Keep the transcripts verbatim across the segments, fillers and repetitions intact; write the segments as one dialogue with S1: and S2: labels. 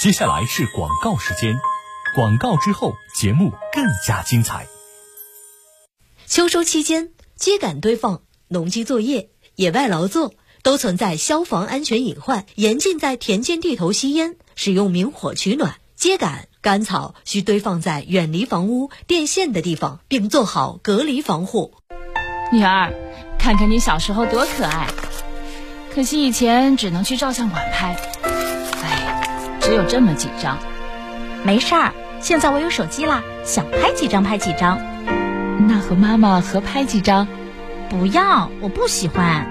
S1: 接下来是广告时间，广告之后节目更加精彩。
S2: 秋收期间，秸秆堆放、农机作业、野外劳作都存在消防安全隐患，严禁在田间地头吸烟，使用明火取暖。秸秆、干草需堆放在远离房屋、电线的地方，并做好隔离防护。
S3: 女儿，看看你小时候多可爱，可惜以前只能去照相馆拍，哎，只有这么几张。
S4: 没事儿，现在我有手机啦，想拍几张拍几张。
S3: 那和妈妈合拍几张？
S4: 不要，我不喜欢。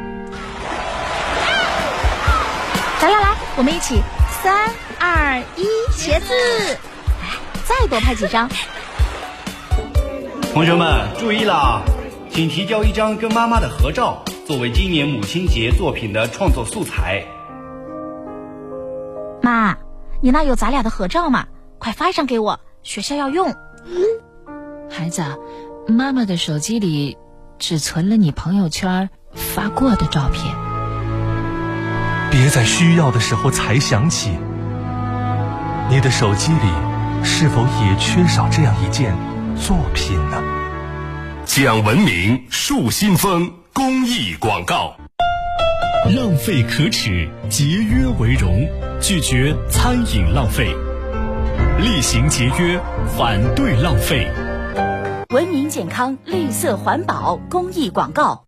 S4: 来来来，我们一起，三二一，茄子！来，再多拍几张。
S5: 同学们注意啦，请提交一张跟妈妈的合照，作为今年母亲节作品的创作素材。
S4: 妈，你那有咱俩的合照吗？快发一张给我，学校要用。
S3: 孩子，妈妈的手机里只存了你朋友圈发过的照片。
S1: 别在需要的时候才想起，你的手机里是否也缺少这样一件作品呢？
S6: 讲文明树新风公益广告。
S1: 浪费可耻，节约为荣，拒绝餐饮浪费，厉行节约，反对浪费。
S7: 文明健康，绿色环保公益广告。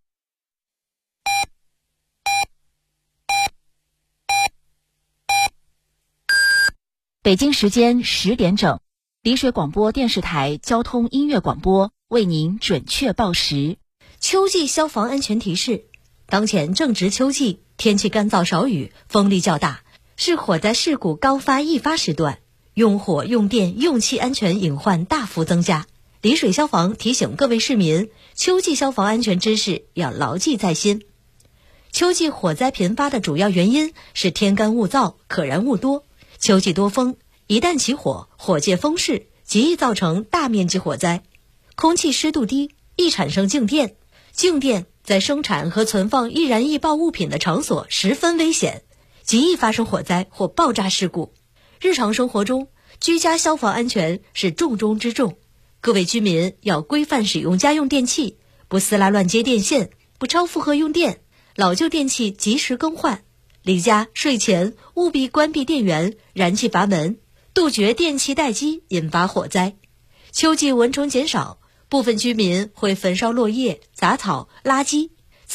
S4: 北京时间十点整，丽水广播电视台交通音乐广播为您准确报时。
S2: 秋季消防安全提示：当前正值秋季，天气干燥少雨，风力较大，是火灾事故高发易发时段，用火、用电、用气安全隐患大幅增加。丽水消防提醒各位市民，秋季消防安全知识要牢记在心。秋季火灾频发的主要原因是天干物燥，可燃物多。秋季多风，一旦起火，火借风势，极易造成大面积火灾。空气湿度低，易产生静电。静电在生产和存放易燃易爆物品的场所十分危险，极易发生火灾或爆炸事故。日常生活中，居家消防安全是重中之重。各位居民要规范使用家用电器，不撕拉乱接电线，不超负荷用电，老旧电器及时更换。离家睡前务必关闭电源、燃气阀门，杜绝电器待机引发火灾。秋季蚊虫减少，部分居民会焚烧落叶、杂草、垃圾，